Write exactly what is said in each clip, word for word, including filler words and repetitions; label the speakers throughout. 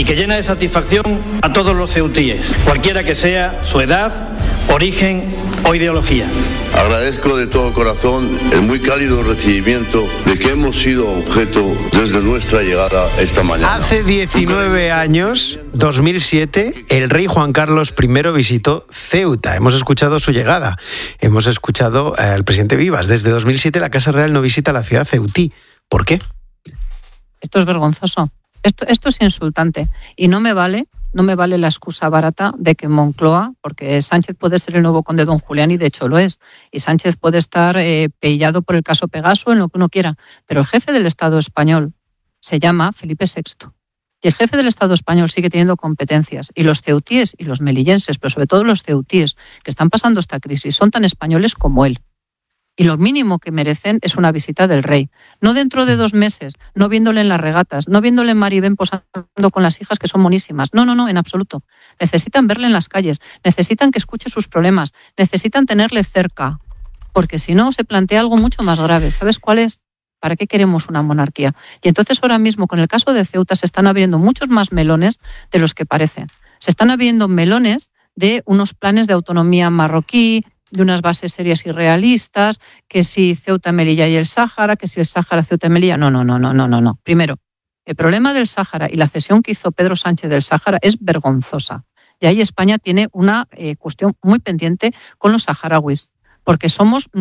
Speaker 1: que llena de satisfacción a todos los ceutíes, cualquiera que sea su edad, origen o ideología.
Speaker 2: Agradezco de todo corazón el muy cálido recibimiento de que hemos sido objeto desde nuestra llegada esta mañana.
Speaker 3: Hace diecinueve años, dos mil siete, el rey Juan Carlos primero visitó Ceuta. Hemos escuchado su llegada, hemos escuchado al presidente Vivas. Desde dos mil siete la Casa Real no visita la ciudad ceutí. ¿Por qué?
Speaker 4: Esto es vergonzoso. Esto, esto es insultante. Y no me vale... No me vale la excusa barata de que Moncloa, porque Sánchez puede ser el nuevo conde Don Julián y de hecho lo es, y Sánchez puede estar eh, pillado por el caso Pegaso en lo que uno quiera, pero el jefe del Estado español se llama Felipe sexto. Y el jefe del Estado español sigue teniendo competencias. Y los ceutíes y los melillenses, pero sobre todo los ceutíes que están pasando esta crisis, son tan españoles como él. Y lo mínimo que merecen es una visita del rey. No dentro de dos meses, no viéndole en las regatas, no viéndole en Maribén posando con las hijas que son monísimas. No, no, no, en absoluto. Necesitan verle en las calles, necesitan que escuche sus problemas, necesitan tenerle cerca. Porque si no, se plantea algo mucho más grave. ¿Sabes cuál es? ¿Para qué queremos una monarquía? Y entonces ahora mismo, con el caso de Ceuta, se están abriendo muchos más melones de los que parecen. Se están abriendo melones de unos planes de autonomía marroquí, de unas bases serias y realistas, que si Ceuta, Melilla y el Sáhara, que si el Sáhara, Ceuta y Melilla. No, no, no, no, no, no, no. Primero, el problema del Sáhara y la cesión que hizo Pedro Sánchez del Sáhara es vergonzosa. Y ahí España tiene una eh, cuestión muy pendiente con los saharauis, porque somos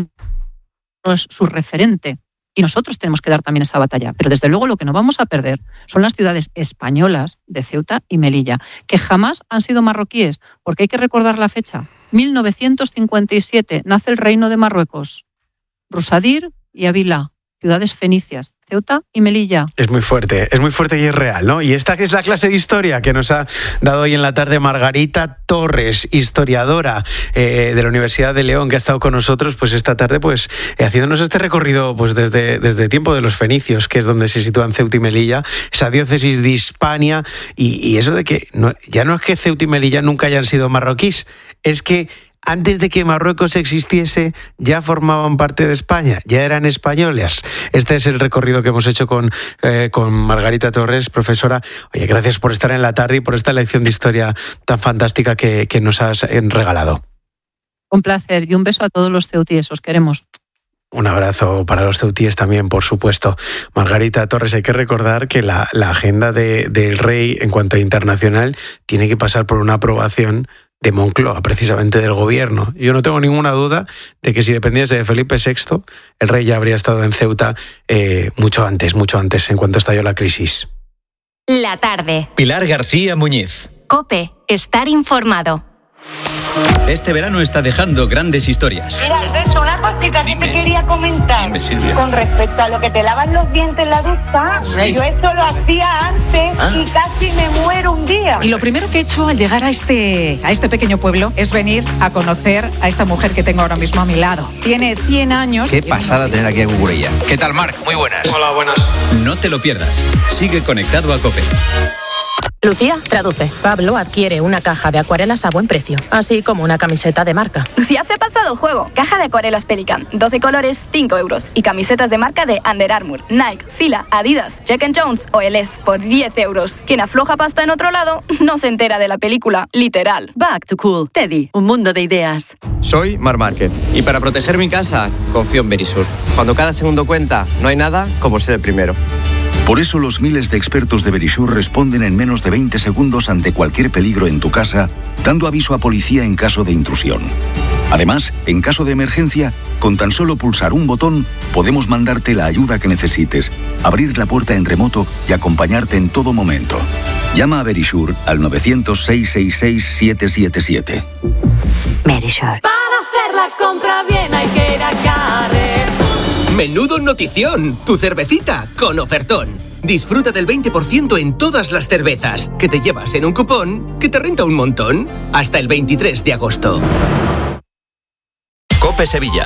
Speaker 4: su referente. Y nosotros tenemos que dar también esa batalla. Pero desde luego lo que no vamos a perder son las ciudades españolas de Ceuta y Melilla, que jamás han sido marroquíes, porque hay que recordar la fecha. mil novecientos cincuenta y siete nace el Reino de Marruecos. Rusadir y Ávila, ciudades fenicias, Ceuta y Melilla.
Speaker 3: Es muy fuerte, es muy fuerte y es real, ¿no? Y esta que es la clase de historia que nos ha dado hoy en la tarde Margarita Torres, historiadora eh, de la Universidad de León, que ha estado con nosotros pues esta tarde pues eh, haciéndonos este recorrido pues desde, desde tiempo de los fenicios, que es donde se sitúan Ceuta y Melilla, esa diócesis de Hispania, y, y eso de que no, ya no es que Ceuta y Melilla nunca hayan sido marroquíes, es que antes de que Marruecos existiese, ya formaban parte de España, ya eran españoles. Este es el recorrido que hemos hecho con, eh, con Margarita Torres, profesora. Oye, gracias por estar en la tarde y por esta lección de historia tan fantástica que, que nos has regalado.
Speaker 4: Un placer y un beso a todos los ceutíes, os queremos.
Speaker 3: Un abrazo para los ceutíes también, por supuesto. Margarita Torres, hay que recordar que la, la agenda de, del rey en cuanto a internacional tiene que pasar por una aprobación de Moncloa, precisamente del gobierno. Yo no tengo ninguna duda de que si dependiese de Felipe sexto, el rey ya habría estado en Ceuta eh, mucho antes, mucho antes, en cuanto estalló la crisis.
Speaker 5: La tarde.
Speaker 6: Pilar García Muñiz.
Speaker 5: COPE. Estar informado.
Speaker 6: Este verano está dejando grandes historias.
Speaker 7: Mira, Alberto, una cosita que te quería comentar.
Speaker 6: Dime, Silvia.
Speaker 7: Con respecto a lo que te lavan los dientes en la ducha,
Speaker 6: Sí.
Speaker 7: yo esto lo hacía antes
Speaker 6: Ah.
Speaker 7: y casi me muero un día.
Speaker 8: Y lo primero que he hecho al llegar a este, a este pequeño pueblo es venir a conocer a esta mujer que tengo ahora mismo a mi lado. Tiene cien años.
Speaker 6: Qué pasada tener aquí a Cucurella. ¿Qué tal, Marc? Muy buenas.
Speaker 9: Hola, buenas.
Speaker 6: No te lo pierdas. Sigue conectado a COPE.
Speaker 10: Lucía, traduce. Pablo adquiere una caja de acuarelas a buen precio, así como una camiseta de marca.
Speaker 11: Lucía se ha pasado el juego. Caja de acuarelas Pelican, doce colores, cinco euros. Y camisetas de marca de Under Armour, Nike, Fila, Adidas, Jack and Jones o El Es por diez euros. Quien afloja pasta en otro lado no se entera de la película, literal.
Speaker 12: Back to Cool. Teddy, un mundo de ideas.
Speaker 13: Soy Mar Márquez y para proteger mi casa confío en Verisur. Cuando cada segundo cuenta, no hay nada como ser el primero.
Speaker 14: Por eso los miles de expertos de Verisur responden en menos de veinte segundos ante cualquier peligro en tu casa, dando aviso a policía en caso de intrusión. Además, en caso de emergencia, con tan solo pulsar un botón, podemos mandarte la ayuda que necesites, abrir la puerta en remoto y acompañarte en todo momento. Llama a Verisur al novecientos, seiscientos sesenta y seis, siete siete siete.
Speaker 12: Verisur.
Speaker 15: Para hacer la compra bien hay que ir a Carrer.
Speaker 16: Menudo notición, tu cervecita con ofertón. Disfruta del veinte por ciento en todas las cervezas, que te llevas en un cupón que te renta un montón. Hasta el veintitrés de agosto.
Speaker 6: COPE Sevilla.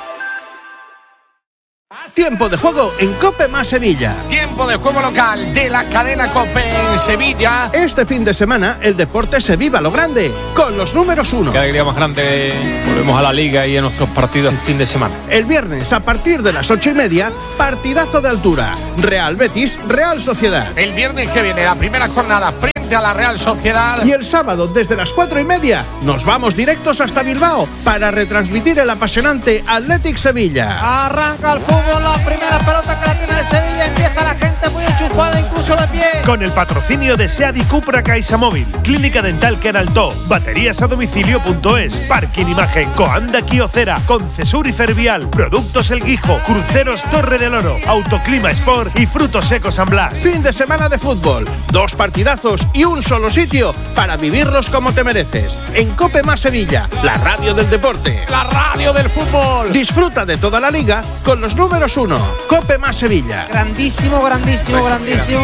Speaker 17: Tiempo de juego en COPE más Sevilla.
Speaker 18: Tiempo de juego local de la cadena COPE en Sevilla.
Speaker 17: Este fin de semana el deporte se viva a lo grande, con los números uno.
Speaker 19: Qué alegría más grande. Volvemos a la Liga y a nuestros partidos el fin de semana.
Speaker 17: El viernes, a partir de las ocho y media, partidazo de altura. Real Betis, Real Sociedad.
Speaker 18: El viernes que viene, la primera jornada frente frente a la Real Sociedad.
Speaker 17: Y el sábado, desde las cuatro y media, nos vamos directos hasta Bilbao para retransmitir el apasionante Athletic Sevilla.
Speaker 9: Arranca el fútbol, la primera pelota que la tiene el Sevilla, empieza la gente muy enchufada, incluso de pie.
Speaker 20: Con el patrocinio de SEAT y Cupra CaixaMóvil, Clínica Dental Queraltó, Baterías a Domicilio punto es, Parking Imagen, Coanda Quiocera, Concesur y Fervial, Productos El Guijo, Cruceros Torre del Oro, Autoclima Sport y Frutos Secos San Blas.
Speaker 17: Fin de semana de fútbol, dos partidazos y un solo sitio para vivirlos como te mereces. En COPE Más Sevilla, la radio del deporte,
Speaker 18: la radio del fútbol.
Speaker 17: Disfruta de toda la liga con los números uno. COPE Más Sevilla.
Speaker 9: Grandísimo, grandísimo, pues grandísimo.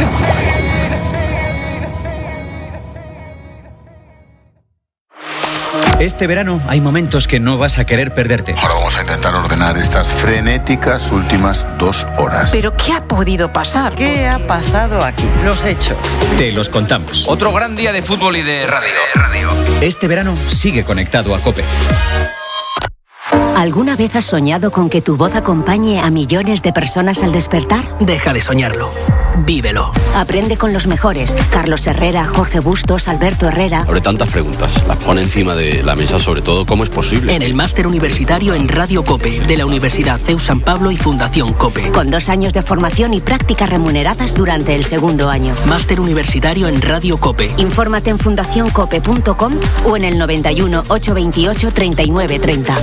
Speaker 6: Este verano hay momentos que no vas a querer perderte.
Speaker 21: Ahora vamos a intentar ordenar estas frenéticas últimas dos horas.
Speaker 22: ¿Pero qué ha podido pasar?
Speaker 23: ¿Qué ha pasado aquí? Los hechos.
Speaker 6: Te los contamos.
Speaker 24: Otro gran día de fútbol y de radio.
Speaker 6: Este verano sigue conectado a COPE.
Speaker 12: ¿Alguna vez has soñado con que tu voz acompañe a millones de personas al despertar?
Speaker 25: Deja de soñarlo. Vívelo.
Speaker 12: Aprende con los mejores. Carlos Herrera, Jorge Bustos, Alberto Herrera.
Speaker 26: Abre tantas preguntas. Las pone encima de la mesa, sobre todo, ¿cómo es posible?
Speaker 25: En el máster universitario en Radio COPE de la Universidad C E U San Pablo y Fundación COPE.
Speaker 12: Con dos años de formación y prácticas remuneradas durante el segundo año.
Speaker 25: Máster universitario en Radio COPE.
Speaker 12: Infórmate en fundación cope punto com o en el noventa y uno, ochocientos veintiocho, treinta y nueve treinta.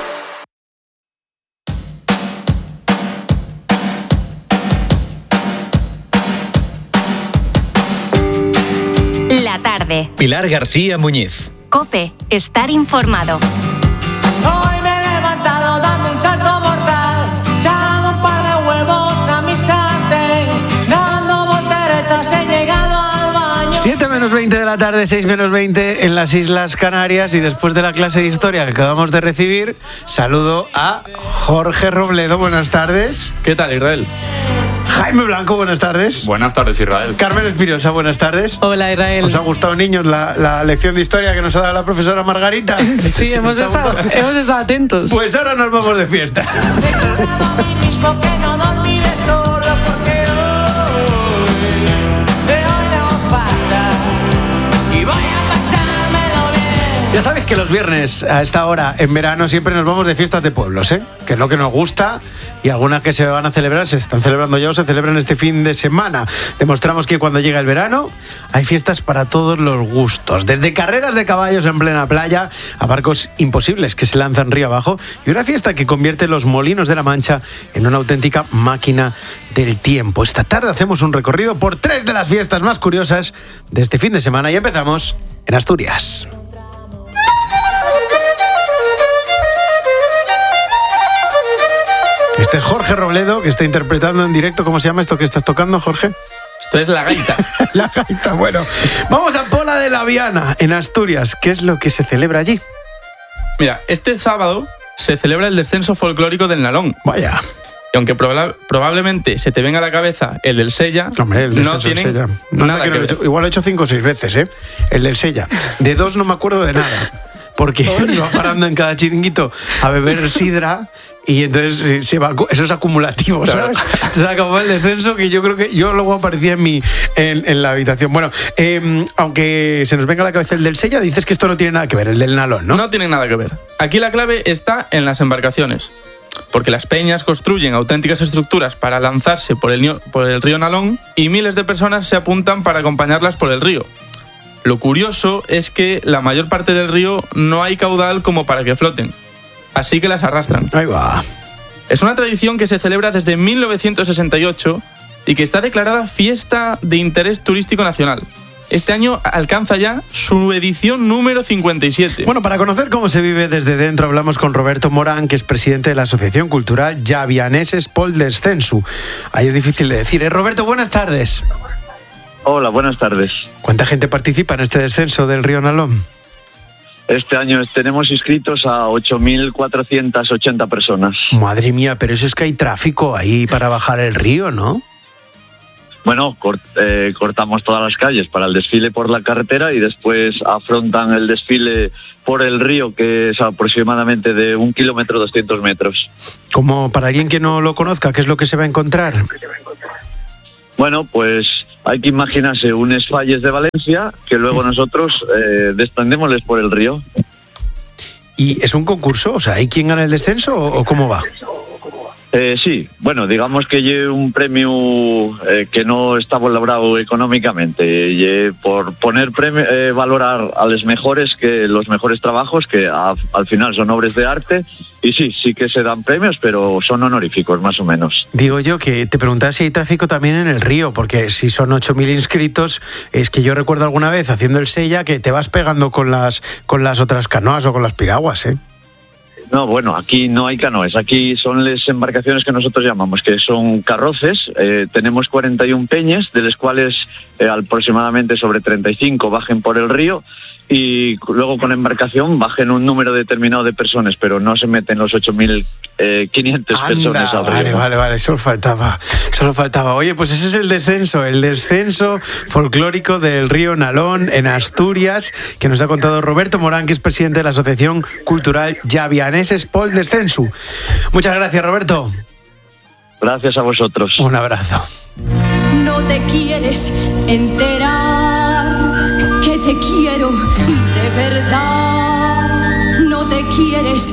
Speaker 6: Pilar García Muñiz.
Speaker 5: COPE, estar informado.
Speaker 9: Hoy me he levantado dando un salto mortal, echando un par de huevos a mi sartén, dando volteretas he llegado al baño.
Speaker 3: siete menos veinte de la tarde, seis menos veinte en las Islas Canarias, y después de la clase de historia que acabamos de recibir, saludo a Jorge Robledo. Buenas tardes.
Speaker 27: ¿Qué tal, Israel?
Speaker 3: Jaime Blanco, buenas tardes.
Speaker 27: Buenas tardes, Israel.
Speaker 3: Carmen Espinosa, buenas tardes.
Speaker 28: Hola, Israel.
Speaker 3: ¿Os ha gustado, niños, la, la lección de historia que nos ha dado la profesora Margarita?
Speaker 28: Sí, sí, hemos, estado, hemos estado atentos.
Speaker 3: Pues ahora nos vamos de fiesta. Ya sabéis que los viernes a esta hora en verano siempre nos vamos de fiestas de pueblos, ¿eh? Que es lo que nos gusta, y algunas que se van a celebrar, se están celebrando ya o se celebran este fin de semana. Demostramos que cuando llega el verano hay fiestas para todos los gustos, desde carreras de caballos en plena playa a barcos imposibles que se lanzan río abajo, y una fiesta que convierte los Molinos de la Mancha en una auténtica máquina del tiempo. Esta tarde hacemos un recorrido por tres de las fiestas más curiosas de este fin de semana y empezamos en Asturias. Este es Jorge Robledo, que está interpretando en directo. ¿Cómo se llama esto que estás tocando, Jorge?
Speaker 27: Esto es la gaita.
Speaker 3: La gaita, bueno. Vamos a Pola de la Viana, en Asturias. ¿Qué es lo que se celebra allí?
Speaker 27: Mira, este sábado se celebra el descenso folclórico del Nalón.
Speaker 3: Vaya.
Speaker 27: Y aunque proba- probablemente se te venga a la cabeza el del Sella,
Speaker 3: Hombre, el
Speaker 27: no tiene
Speaker 3: Sella. No,
Speaker 27: nada
Speaker 3: que
Speaker 27: que
Speaker 3: no
Speaker 27: ver.
Speaker 3: he hecho, igual lo he hecho cinco o seis veces, ¿eh? El del Sella. De dos no me acuerdo de nada, porque iba parando en cada chiringuito a beber sidra. Y entonces se va, eso es acumulativo, ¿sabes? Se acabó el descenso, que yo creo que yo luego aparecía en mi en, en la habitación. Bueno, eh, aunque se nos venga a la cabeza el del Sella, dices que esto no tiene nada que ver, el del Nalón, ¿no?
Speaker 27: No tiene nada que ver. Aquí la clave está en las embarcaciones, porque las peñas construyen auténticas estructuras para lanzarse por el, por el río Nalón, y miles de personas se apuntan para acompañarlas por el río. Lo curioso es que la mayor parte del río no hay caudal como para que floten, así que las arrastran.
Speaker 3: Ahí va.
Speaker 27: Es una tradición que se celebra desde mil novecientos sesenta y ocho y que está declarada fiesta de interés turístico nacional. Este año alcanza ya su edición número cincuenta y siete.
Speaker 3: Bueno, para conocer cómo se vive desde dentro, hablamos con Roberto Morán, que es presidente de la Asociación Cultural Llavianeses Pol Descensu. Ahí es difícil de decir, ¿eh? Roberto, buenas tardes.
Speaker 29: Hola, buenas tardes.
Speaker 3: ¿Cuánta gente participa en este descenso del río Nalón?
Speaker 29: Este año tenemos inscritos a ocho mil cuatrocientas ochenta personas.
Speaker 3: Madre mía, pero eso es que hay tráfico ahí para bajar el río, ¿no?
Speaker 29: Bueno, cort, eh, cortamos todas las calles para el desfile por la carretera y después afrontan el desfile por el río, que es aproximadamente de un kilómetro doscientos metros.
Speaker 3: Como para alguien que no lo conozca, ¿qué es lo que se va a encontrar?
Speaker 29: Bueno, pues hay que imaginarse unos falles de Valencia que luego nosotros eh, desprendémosles por el río.
Speaker 3: ¿Y es un concurso? O sea, ¿hay quien gana el descenso o, o cómo va?
Speaker 29: Eh, sí, bueno, digamos que lleve un premio eh, que no está valorado económicamente, y por poner premio, eh, valorar a los mejores, que los mejores trabajos, que a, al final son obras de arte, y sí, sí que se dan premios, pero son honoríficos más o menos.
Speaker 3: Digo yo que te preguntaba si hay tráfico también en el río, porque si son ocho mil inscritos, es que yo recuerdo alguna vez haciendo el Sella que te vas pegando con las, con las otras canoas o con las piraguas, ¿eh?
Speaker 29: No, bueno, aquí no hay canoes, aquí son las embarcaciones que nosotros llamamos, que son carroces. Eh, tenemos cuarenta y un peñas, de las cuales eh, aproximadamente sobre treinta y cinco bajen por el río, y luego con embarcación bajen un número determinado de personas, pero no se meten los ocho mil quinientas personas al río.
Speaker 3: Vale, vale, vale, solo faltaba, solo faltaba. Oye, pues ese es el descenso, el descenso folclórico del río Nalón en Asturias, que nos ha contado Roberto Morán, que es presidente de la Asociación Cultural Llavianeses Pol Descenso. Muchas gracias, Roberto.
Speaker 29: Gracias a vosotros.
Speaker 3: Un abrazo.
Speaker 1: No te quieres enterar que te quiero de verdad. No te quieres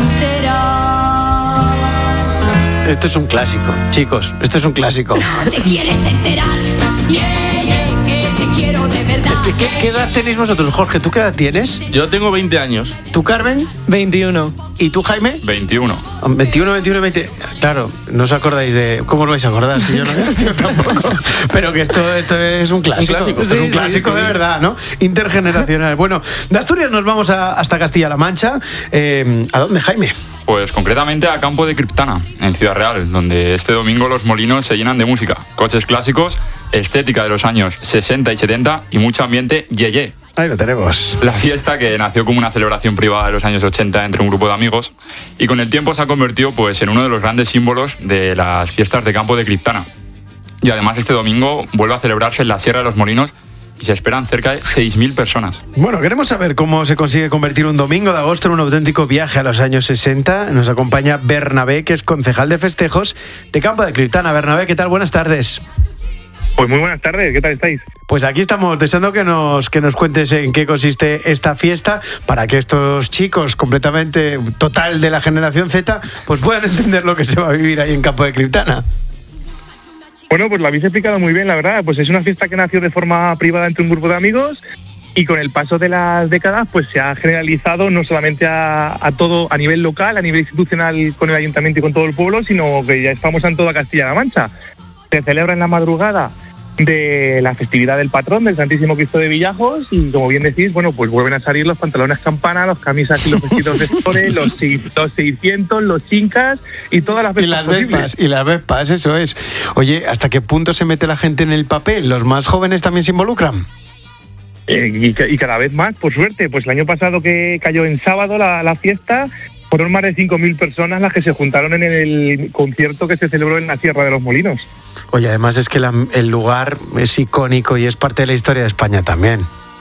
Speaker 1: enterar.
Speaker 3: Esto es un clásico, chicos, esto es un clásico.
Speaker 1: No te quieres enterar. Yeah, yeah, que te quiero de verdad.
Speaker 3: Es que, ¿qué, ¿qué edad tenéis vosotros, Jorge? ¿Tú qué edad tienes?
Speaker 27: Yo tengo veinte años.
Speaker 3: ¿Tú, Carmen?
Speaker 28: veintiuno.
Speaker 3: ¿Y tú, Jaime?
Speaker 19: veintiuno.
Speaker 3: veintiuno, veintiuno, veinte. Claro, no os acordáis de... ¿Cómo os vais a acordar? Si yo no yo tampoco. Pero que esto, esto es un clásico. Un clásico. Esto sí, es un clásico sí, sí. de verdad, ¿no? Intergeneracional. Bueno, de Asturias nos vamos a, hasta Castilla-La Mancha. Eh, ¿A dónde, Jaime?
Speaker 19: Pues concretamente a Campo de Criptana, en Ciudad Real, donde este domingo los molinos se llenan de música, coches clásicos, estética de los años sesenta y setenta y mucho ambiente yeye.
Speaker 3: Ahí lo tenemos.
Speaker 19: La fiesta, que nació como una celebración privada de los años ochenta entre un grupo de amigos, y con el tiempo se ha convertido pues, en uno de los grandes símbolos de las fiestas de Campo de Criptana. Y además este domingo vuelve a celebrarse en la Sierra de los Molinos, y se esperan cerca de seis mil personas.
Speaker 3: Bueno, queremos saber cómo se consigue convertir un domingo de agosto en un auténtico viaje a los años sesenta. Nos acompaña Bernabé, que es concejal de festejos de Campo de Criptana. Bernabé, ¿qué tal? Buenas tardes.
Speaker 2: Pues muy buenas tardes, ¿qué tal estáis?
Speaker 3: Pues aquí estamos deseando que nos, que nos cuentes en qué consiste esta fiesta, para que estos chicos completamente total de la generación Z pues puedan entender lo que se va a vivir ahí en Campo de Criptana.
Speaker 2: Bueno, pues lo habéis explicado muy bien, la verdad. Pues es una fiesta que nació de forma privada entre un grupo de amigos, y con el paso de las décadas pues se ha generalizado no solamente a, a todo a nivel local, a nivel institucional con el ayuntamiento y con todo el pueblo, sino que ya es famosa en toda Castilla-La Mancha. Se celebra en la madrugada de la festividad del patrón, del Santísimo Cristo de Villajos, y como bien decís, bueno, pues vuelven a salir los pantalones campana, los camisas y los vestidos de flores, los, los seiscientos, los chincas y todas las vespas
Speaker 3: y las
Speaker 2: posibles.
Speaker 3: vespas, y las vespas, eso es. Oye, ¿hasta qué punto se mete la gente en el papel? ¿Los más jóvenes también se involucran?
Speaker 2: Eh, y, y cada vez más, por suerte. Pues el año pasado, que cayó en sábado la, la fiesta, fueron más de cinco mil personas las que se juntaron en el concierto que se celebró en la Sierra de los Molinos.
Speaker 3: Oye, además es que la, el lugar es icónico y es parte de la historia de España también.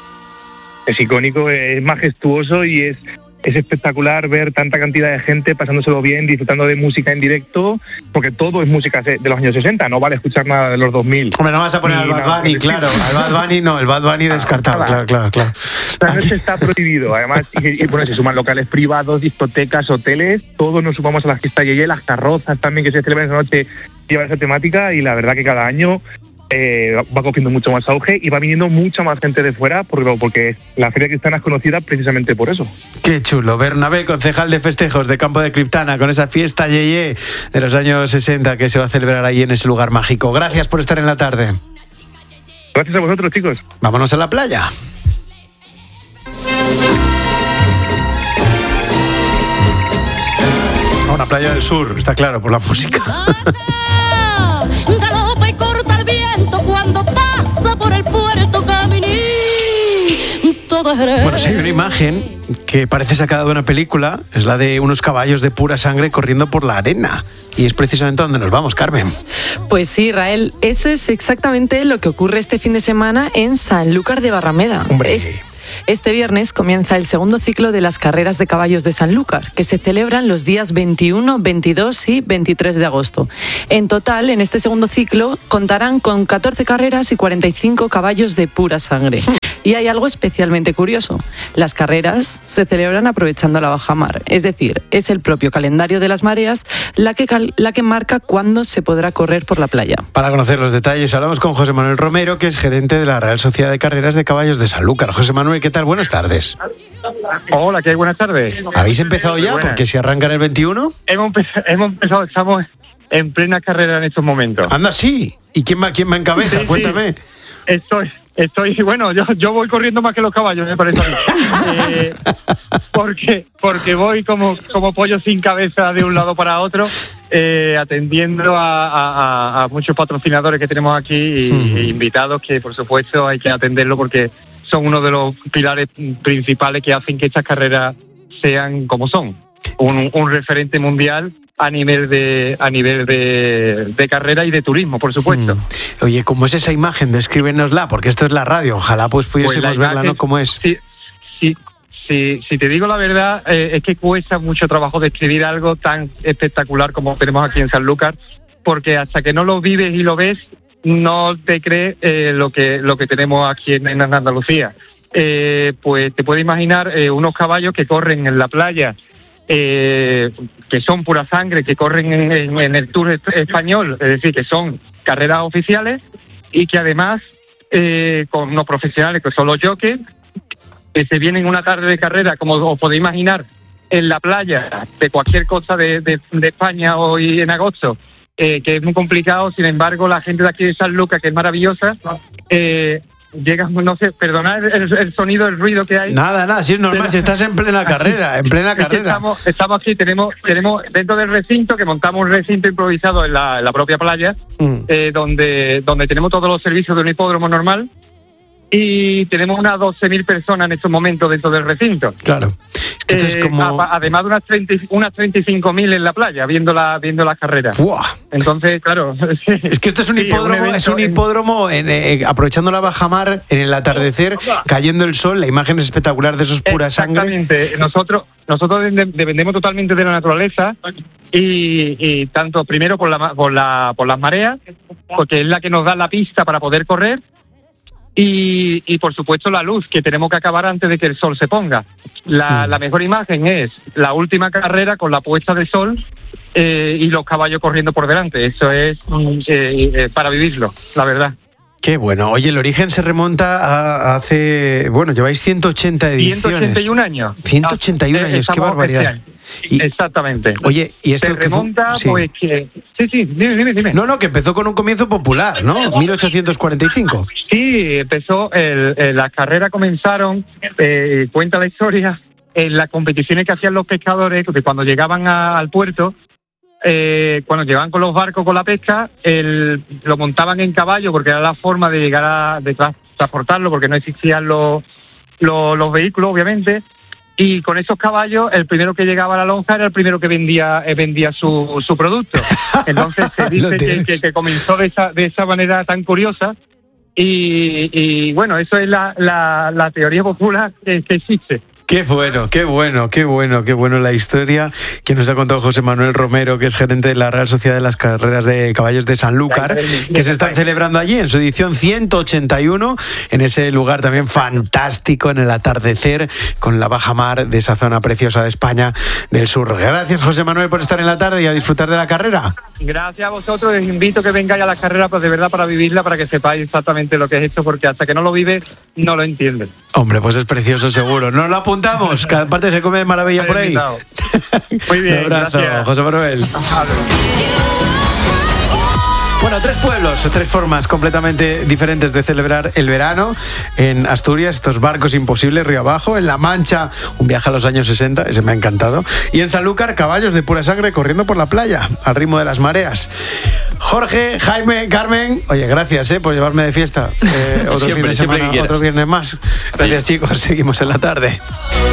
Speaker 2: Es icónico, es majestuoso y es, es espectacular ver tanta cantidad de gente pasándoselo bien, disfrutando de música en directo, porque todo es música de los años sesenta, no vale escuchar nada de los dos mil.
Speaker 3: Hombre, no vas a poner al Bad Bunny, claro, al Bad Bunny no, el Bad Bunny descartado, ah, claro, claro, claro.
Speaker 2: La noche está prohibido, además, y, y bueno, se suman locales privados, discotecas, hoteles, todos nos sumamos a la fiesta yeye, las carrozas también que se celebran esa noche llevan esa temática, y la verdad que cada año eh, va cogiendo mucho más auge y va viniendo mucha más gente de fuera, porque, porque la Feria Criptana es conocida precisamente por eso.
Speaker 3: Qué chulo. Bernabé, concejal de festejos de Campo de Criptana, con esa fiesta yeye de los años sesenta que se va a celebrar ahí en ese lugar mágico. Gracias por estar en la tarde.
Speaker 2: Gracias a vosotros, chicos.
Speaker 3: Vámonos a la playa. A una playa del sur, está claro, por la música.
Speaker 1: Galopa y corta el viento cuando pasa por el puerto Caminí. Todo es rey.
Speaker 3: Bueno, si hay una imagen que parece sacada de una película, es la de unos caballos de pura sangre corriendo por la arena. Y es precisamente donde nos vamos, Carmen.
Speaker 28: Pues sí, Rael, eso es exactamente lo que ocurre este fin de semana en Sanlúcar de Barrameda.
Speaker 3: Hombre.
Speaker 28: Es... Este viernes comienza el segundo ciclo de las carreras de caballos de Sanlúcar, que se celebran los días veintiuno, veintidós y veintitrés de agosto. En total, en este segundo ciclo, contarán con catorce carreras y cuarenta y cinco caballos de pura sangre. Y hay algo especialmente curioso. Las carreras se celebran aprovechando la bajamar, es decir, es el propio calendario de las mareas la que, cal- la que marca cuándo se podrá correr por la playa.
Speaker 3: Para conocer los detalles, hablamos con José Manuel Romero, que es gerente de la Real Sociedad de Carreras de Caballos de Sanlúcar. José Manuel, ¿qué tal? Buenas tardes.
Speaker 4: Hola, ¿qué hay? Buenas tardes.
Speaker 3: ¿Habéis empezado ya?
Speaker 4: Buenas.
Speaker 3: Porque si arrancan el veintiuno...
Speaker 4: Hemos, empe- hemos empezado, estamos en plena carrera en estos momentos.
Speaker 3: Anda, sí. ¿Y quién va, quién va en cabeza?
Speaker 4: Sí,
Speaker 3: Cuéntame.
Speaker 4: sí. Estoy, estoy, bueno, yo, yo voy corriendo más que los caballos, me parece a mí. Eh, porque, porque voy como, como pollo sin cabeza de un lado para otro, eh, atendiendo a, a, a muchos patrocinadores que tenemos aquí y,
Speaker 3: Uh-huh.
Speaker 4: e invitados que, por supuesto, hay que atenderlo porque son uno de los pilares principales que hacen que estas carreras sean como son. Un, un referente mundial a nivel de a nivel de, de carrera y de turismo, por supuesto.
Speaker 3: Mm. Oye, ¿cómo es esa imagen? Descríbenosla, porque esto es la radio. Ojalá pues pudiésemos
Speaker 4: Pues la
Speaker 3: verla,
Speaker 4: imagen,
Speaker 3: ¿no? ¿Cómo es?
Speaker 4: Sí, sí, sí, si te digo la verdad, eh, es que cuesta mucho trabajo describir algo tan espectacular como tenemos aquí en Sanlúcar, porque hasta que no lo vives y lo ves, no te crees eh, lo que lo que tenemos aquí en, en Andalucía. Eh, pues te puedes imaginar eh, unos caballos que corren en la playa, eh, que son pura sangre, que corren en, en, en el Tour español, es decir, que son carreras oficiales y que además eh, con unos profesionales que son los jockeys, que se vienen una tarde de carrera, como os podéis imaginar, en la playa de cualquier cosa de, de, de España hoy en agosto, eh, que es muy complicado. Sin embargo, la gente de aquí de Sanlúcar, que es maravillosa, eh, llega, no sé, perdonad el, el sonido, el ruido que hay.
Speaker 3: Nada, nada, si es normal,
Speaker 4: Pero-
Speaker 3: si estás en plena carrera, en plena
Speaker 4: Es que
Speaker 3: carrera.
Speaker 4: Estamos, estamos aquí, tenemos, tenemos dentro del recinto, que montamos un recinto improvisado en la, en la propia playa,
Speaker 3: Mm.
Speaker 4: eh, donde, donde tenemos todos los servicios de un hipódromo normal, y tenemos unas doce mil personas en estos momentos dentro del recinto.
Speaker 3: Claro. Es que esto es
Speaker 4: Eh,
Speaker 3: como...
Speaker 4: a- además de unas, treinta, y- unas treinta y cinco mil en la playa, viendo la, viendo las carreras.
Speaker 3: ¡Buah!
Speaker 4: Entonces, claro.
Speaker 3: Es que esto es un
Speaker 4: sí,
Speaker 3: hipódromo,
Speaker 4: evento
Speaker 3: es un
Speaker 4: en-
Speaker 3: hipódromo en, eh, aprovechando la bajamar, en el atardecer, cayendo el sol, la imagen es espectacular de esos pura sangre.
Speaker 4: Exactamente. Nosotros, nosotros de- dependemos totalmente de la naturaleza y, y tanto primero por la, ma- por la, por las mareas, porque es la que nos da la pista para poder correr, y, y por supuesto la luz, que tenemos que acabar antes de que el sol se ponga. La, la mejor imagen es la última carrera con la puesta de sol eh, y los caballos corriendo por delante. Eso es mm, eh, eh, para vivirlo, la verdad.
Speaker 3: Qué bueno. Oye, el origen se remonta a, a hace... Bueno, lleváis ciento ochenta ediciones.
Speaker 4: ciento ochenta y un años.
Speaker 3: ciento ochenta y un
Speaker 4: Ah,
Speaker 3: años, qué
Speaker 4: estamos
Speaker 3: barbaridad.
Speaker 4: este año. Exactamente.
Speaker 3: Oye, y esto
Speaker 4: se
Speaker 3: que fu-
Speaker 4: remonta,
Speaker 3: sí.
Speaker 4: pues que... Sí, sí, dime, dime, dime.
Speaker 3: No, no, que empezó con un comienzo popular, ¿no? mil ochocientos cuarenta y cinco.
Speaker 4: Sí, empezó, el, el- las carreras comenzaron, eh, cuenta la historia, en las competiciones que hacían los pescadores, que cuando llegaban a- al puerto, eh, cuando llegaban con los barcos con la pesca, el, lo montaban en caballo, porque era la forma de llegar a de tra- transportarlo, porque no existían los, los, los vehículos, obviamente. Y con esos caballos, el primero que llegaba a la lonja era el primero que vendía eh, vendía su, su producto. Entonces se
Speaker 3: Lo
Speaker 4: dice que,
Speaker 3: tienes.
Speaker 4: que, que comenzó de esa, de esa manera tan curiosa. Y, y bueno, eso es la, la, la teoría popular que, que existe.
Speaker 3: Qué bueno, qué bueno, qué bueno, qué bueno la historia que nos ha contado José Manuel Romero, que es gerente de la Real Sociedad de las Carreras de Caballos de Sanlúcar, que se están celebrando allí en su edición ciento ochenta y uno, en ese lugar también fantástico, en el atardecer, con la bajamar de esa zona preciosa de España del sur. Gracias, José Manuel, por estar en la tarde y a disfrutar de la carrera.
Speaker 4: Gracias a vosotros, les invito a que vengáis a la carrera, pues de verdad para vivirla, para que sepáis exactamente lo que es esto, porque hasta que no lo vives, no lo entiendes.
Speaker 3: Hombre, pues es precioso seguro. Nos lo apuntamos, cada parte se come de maravilla por ahí.
Speaker 4: Muy bien,
Speaker 3: Un abrazo,
Speaker 4: gracias.
Speaker 3: José Manuel. Bueno, tres pueblos, tres formas completamente diferentes de celebrar el verano. En Asturias, estos barcos imposibles, río abajo. En La Mancha, un viaje a los años sesenta, ese me ha encantado. Y en Sanlúcar, caballos de pura sangre corriendo por la playa, al ritmo de las mareas. Jorge, Jaime, Carmen, oye, gracias eh, por llevarme de fiesta. Eh, otro
Speaker 27: Siempre,
Speaker 3: fin de
Speaker 27: siempre
Speaker 3: semana,
Speaker 27: que quieras.
Speaker 3: otro viernes más. Gracias, chicos, seguimos en la tarde.